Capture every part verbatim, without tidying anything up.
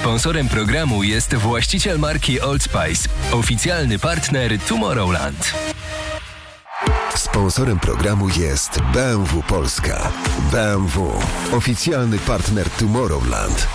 Sponsorem programu jest właściciel marki Old Spice, oficjalny partner Tomorrowland. Sponsorem programu jest B M W Polska. B M W, oficjalny partner Tomorrowland.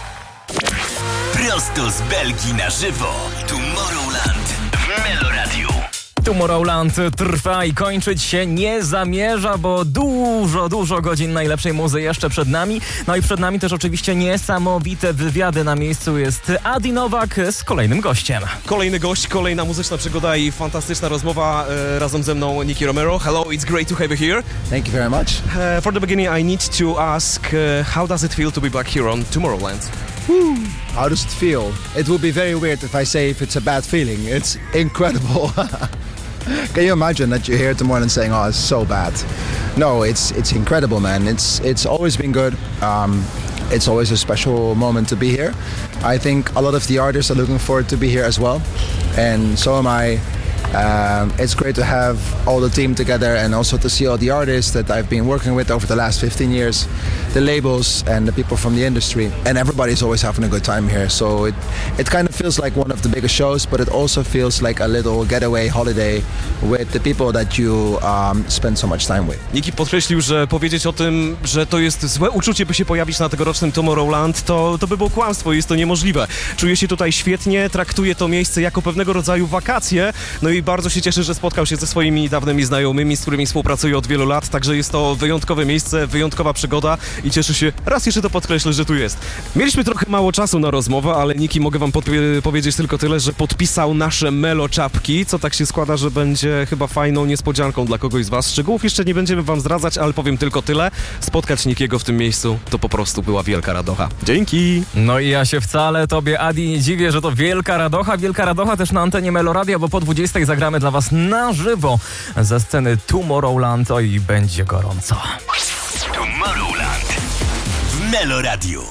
Prosto z Belgii na żywo. Tomorrowland w Meloradiu. Tomorrowland trwa i kończyć się nie zamierza, bo dużo, dużo godzin najlepszej muzy jeszcze przed nami. No i przed nami też oczywiście niesamowite wywiady. Na miejscu jest Adi Nowak z kolejnym gościem. Kolejny gość, kolejna muzyczna przygoda i fantastyczna rozmowa e, razem ze mną Nicky Romero. Hello, it's great to have you here. Thank you very much. Uh, for the beginning, I need to ask, uh, how does it feel to be back here on Tomorrowland? Woo. How does it feel? It will be very weird if I say if it's a bad feeling. It's incredible. Can you imagine that you're here tomorrow and saying, "Oh, it's so bad"? No, it's it's incredible, man. It's it's always been good. Um, it's always a special moment to be here. I think a lot of the artists are looking forward to be here as well, and so am I. Um, it's great to have all the team together and also to see all the artists that I've been working with over the last fifteen years, the labels and the people from the industry, and everybody's always having a good time here. So it, it kind of feels like one of the biggest shows, but it also feels like a little getaway holiday with the people that you um, spend so much time with. Nicky podkreślił, że powiedzieć o tym, że to jest złe uczucie, by się pojawić na tegorocznym Tomorrowland, to, to by było kłamstwo, jest to niemożliwe. Czuje się tutaj świetnie, traktuje to miejsce jako pewnego rodzaju wakacje, no i bardzo się cieszę, że spotkał się ze swoimi dawnymi znajomymi, z którymi współpracuje od wielu lat, także jest to wyjątkowe miejsce, wyjątkowa przygoda i cieszę się, raz jeszcze to podkreślę, że tu jest. Mieliśmy trochę mało czasu na rozmowę, ale Nicky, mogę wam podp- powiedzieć tylko tyle, że podpisał nasze Melo czapki, co tak się składa, że będzie chyba fajną niespodzianką dla kogoś z was. Szczegółów jeszcze nie będziemy wam zdradzać, ale powiem tylko tyle. Spotkać Nickiego w tym miejscu to po prostu była wielka radocha. Dzięki! No i ja się wcale tobie, Adi, nie dziwię, że to wielka radocha. Wielka radocha też na antenie Meloradia, bo po dwudziestej zagramy dla was na żywo ze sceny Tomorrowland. Oj, będzie gorąco. Tomorrowland w Meloradiu.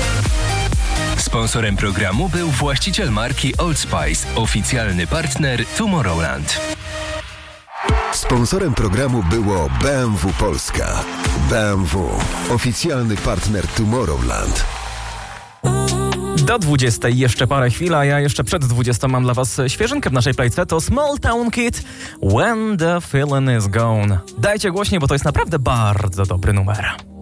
Sponsorem programu był właściciel marki Old Spice, oficjalny partner Tomorrowland. Sponsorem programu było B M W Polska. B M W, oficjalny partner Tomorrowland. Do dwudziestej jeszcze parę chwil, a ja jeszcze przed dwudziestą mam dla was świeżynkę w naszej playce. To Small Town Kid, When the Feeling is Gone. Dajcie głośniej, bo to jest naprawdę bardzo dobry numer.